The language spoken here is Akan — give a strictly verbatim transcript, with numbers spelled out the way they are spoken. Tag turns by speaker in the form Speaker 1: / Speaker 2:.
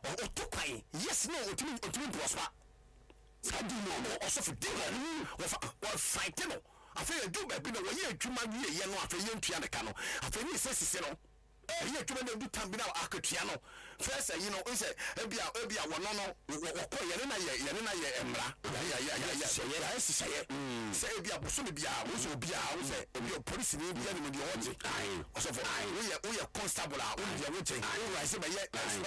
Speaker 1: otupai yes no otumi otumi prosper sadi no osofo dem wo fight no afa edu ba bi no wo ye adwuma wie ye no afa ye ntua ne ka no afa ni sesise no eh ye adwuma na du tambi na akatua no first you know say ebia ebia wo no no wo ko ye na ye ye na ye emra ya ya ya ya ye ya sise ye say ebia boso me bia wo so bia wo say ebia police ni bia ni me de wo je osofo wo ye wo ye constable a wo de wo je wo rise ba ye